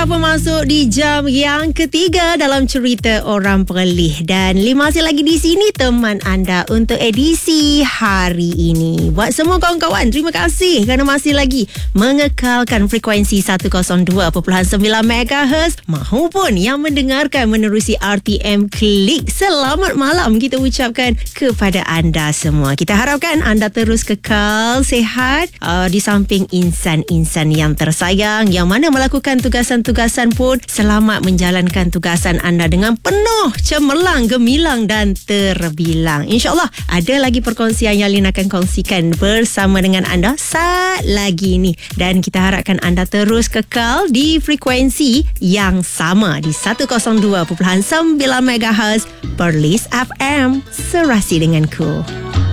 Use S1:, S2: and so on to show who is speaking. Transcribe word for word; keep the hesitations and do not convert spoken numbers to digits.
S1: dah pun masuk di jam yang ketiga dalam cerita Orang Perlih. Dan Lima masih lagi di sini teman anda untuk edisi hari ini. Buat semua kawan-kawan, terima kasih kerana masih lagi mengekalkan frekuensi seratus dua perpuluhan sembilan megahertz mahupun yang mendengarkan menerusi R T M Klik. Selamat malam kita ucapkan kepada anda semua. Kita harapkan anda terus kekal sihat uh, di samping insan-insan yang tersayang yang mana melakukan tugasan-tugasan pun selamat menjalankan tugasan anda dengan penuh cemerlang, gemilang dan terbilang. InsyaAllah ada lagi perkongsian yang Lin akan kongsikan bersama dengan anda saat lagi ni. Dan kita harapkan anda terus kekal di frekuensi yang sama di seratus dua perpuluhan sembilan megahertz Perlis F M. Serasi dengan Cool.